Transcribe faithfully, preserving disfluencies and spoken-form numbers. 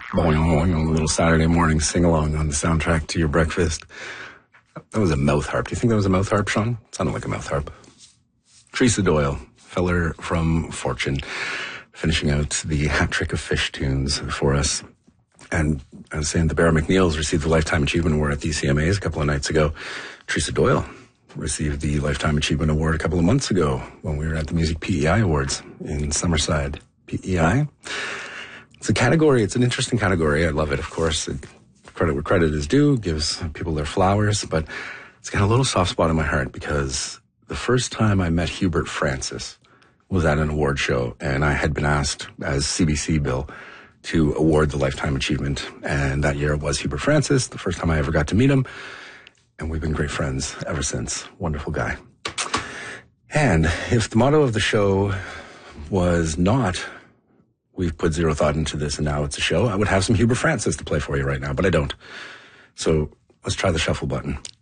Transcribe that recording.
boing, boing, on a little Saturday morning sing-along on the soundtrack to your breakfast. That was a mouth harp. Do you think that was a mouth harp, Sean? It sounded like a mouth harp. Teresa Doyle, feller from Fortune, finishing out the hat trick of fish tunes for us. And I was saying the Bear McNeils received the Lifetime Achievement Award at the C M As a couple of nights ago. Teresa Doyle received the Lifetime Achievement Award a couple of months ago when we were at the Music P E I Awards in Summerside. P E I. It's a category. It's an interesting category. I love it, of course. It, credit where credit is due, gives people their flowers, but it's got a little soft spot in my heart because the first time I met Hubert Francis was at an award show, and I had been asked as C B C Bill to award the Lifetime Achievement, and that year it was Hubert Francis, the first time I ever got to meet him, and we've been great friends ever since. Wonderful guy. And if the motto of the show was not, we've put zero thought into this and now it's a show, I would have some Hubert Francis to play for you right now, but I don't. So let's try the shuffle button.